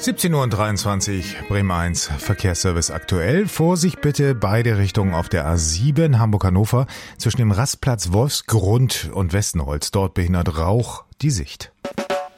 17:23 Uhr, Bremen 1, Verkehrsservice aktuell. Vorsicht bitte beide Richtungen auf der A7 Hamburg-Hannover zwischen dem Rastplatz Wolfsgrund und Westenholz. Dort behindert Rauch die Sicht.